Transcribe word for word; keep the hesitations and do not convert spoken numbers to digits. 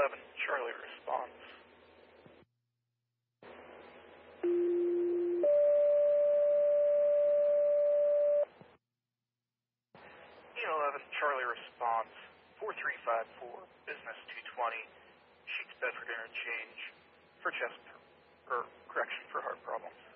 eleven, Charlie responds. E eleven, Charlie responds. four three five four, Business two twenty, Sheets Bedford Interchange, for chest, or correction, for heart problems.